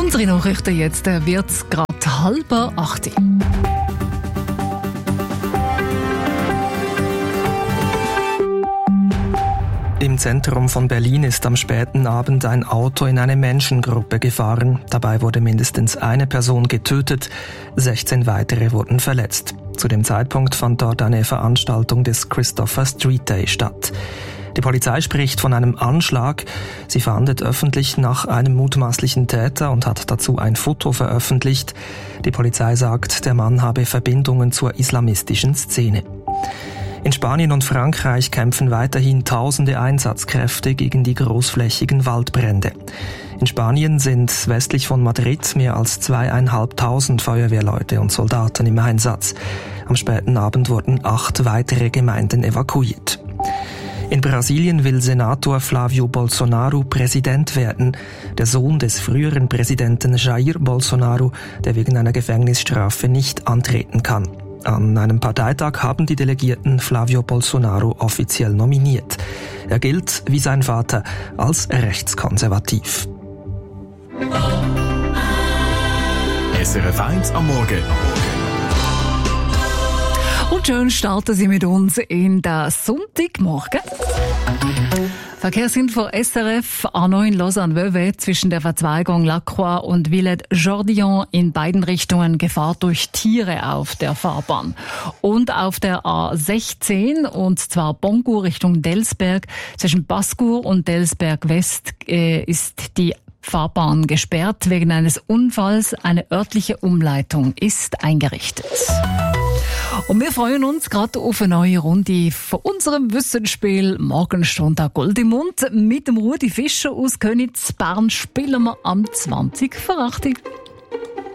Unsere Nachrichten jetzt wird es gerade 7:30. Im Zentrum von Berlin ist am späten Abend ein Auto in eine Menschengruppe gefahren. Dabei wurde mindestens eine Person getötet, 16 weitere wurden verletzt. Zu dem Zeitpunkt fand dort eine Veranstaltung des Christopher Street Day statt. Die Polizei spricht von einem Anschlag. Sie fahndet öffentlich nach einem mutmaßlichen Täter und hat dazu ein Foto veröffentlicht. Die Polizei sagt, der Mann habe Verbindungen zur islamistischen Szene. In Spanien und Frankreich kämpfen weiterhin tausende Einsatzkräfte gegen die großflächigen Waldbrände. In Spanien sind westlich von Madrid mehr als 2.500 Feuerwehrleute und Soldaten im Einsatz. Am späten Abend wurden 8 weitere Gemeinden evakuiert. In Brasilien will Senator Flávio Bolsonaro Präsident werden. Der Sohn des früheren Präsidenten Jair Bolsonaro, der wegen einer Gefängnisstrafe nicht antreten kann. An einem Parteitag haben die Delegierten Flávio Bolsonaro offiziell nominiert. Er gilt, wie sein Vater, als rechtskonservativ. SRF 1 am Morgen. Und schön starten Sie mit uns in den Sonntagmorgen. Verkehrsinfo SRF, A9 Lausanne-Vevey zwischen der Verzweigung Lacroix und Villette-Jordillon in beiden Richtungen Gefahr durch Tiere auf der Fahrbahn. Und auf der A16, und zwar Boncourt Richtung Delsberg, zwischen Bascourt und Delsberg West ist die Fahrbahn gesperrt wegen eines Unfalls. Eine örtliche Umleitung ist eingerichtet. Und wir freuen uns gerade auf eine neue Runde von unserem Wissensspiel Morgenstunde Gold im Mund. Mit dem Rudi Fischer aus Königs Bern spielen wir am 20 vor 8.